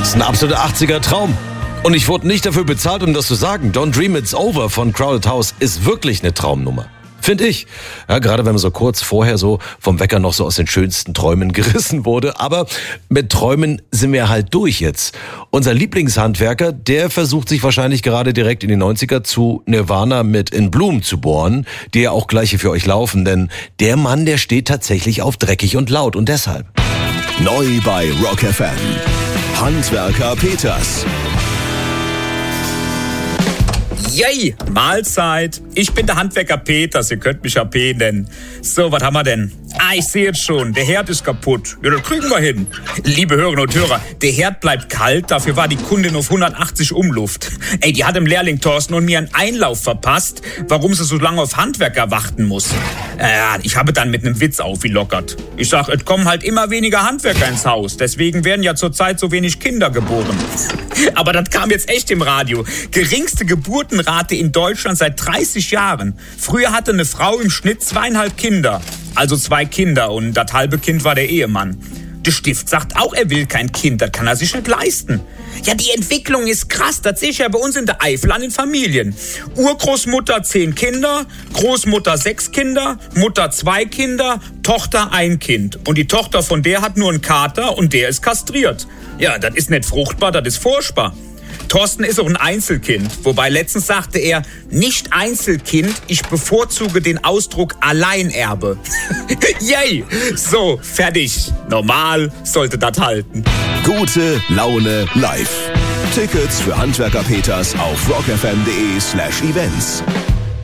Das ist ein absoluter 80er-Traum. Und ich wurde nicht dafür bezahlt, um das zu sagen. Don't Dream It's Over von Crowded House ist wirklich eine Traumnummer. Finde ich. Ja, gerade wenn man so kurz vorher so vom Wecker noch so aus den schönsten Träumen gerissen wurde. Aber mit Träumen sind wir halt durch jetzt. Unser Lieblingshandwerker, der versucht sich wahrscheinlich gerade direkt in die 90er zu Nirvana mit In Bloom zu bohren, die ja auch gleich hier für euch laufen. Denn der Mann, der steht tatsächlich auf dreckig und laut. Und deshalb. Neu bei Rock FM. Handwerker Peters. Yay, Mahlzeit. Ich bin der Handwerker Peters, ihr könnt mich ja P nennen. So, was haben wir denn? Ich sehe jetzt schon, der Herd ist kaputt. Ja, das kriegen wir hin. Liebe Hörerinnen und Hörer, der Herd bleibt kalt, dafür war die Kundin auf 180 Umluft. Die hat dem Lehrling Thorsten und mir einen Einlauf verpasst, warum sie so lange auf Handwerker warten muss. Ich habe dann mit einem Witz aufgelockert. Ich sag, es kommen halt immer weniger Handwerker ins Haus, deswegen werden ja zurzeit so wenig Kinder geboren. Aber das kam jetzt echt im Radio. Geringste Geburtenrate in Deutschland seit 30 Jahren. Früher hatte eine Frau im Schnitt 2,5 Kinder. Also 2 Kinder und das halbe Kind war der Ehemann. Der Stift sagt auch, er will kein Kind, das kann er sich nicht leisten. Ja, die Entwicklung ist krass, das sehe ich ja bei uns in der Eifel an den Familien. Urgroßmutter 10 Kinder, Großmutter 6 Kinder, Mutter 2 Kinder, Tochter 1 Kind. Und die Tochter von der hat nur einen Kater und der ist kastriert. Ja, das ist nicht fruchtbar, das ist furchtbar. Thorsten ist auch ein Einzelkind, wobei letztens sagte er, nicht Einzelkind, ich bevorzuge den Ausdruck Alleinerbe. Yay! So, fertig. Normal sollte das halten. Gute Laune live. Tickets für Handwerker Peters auf rockfm.de/events.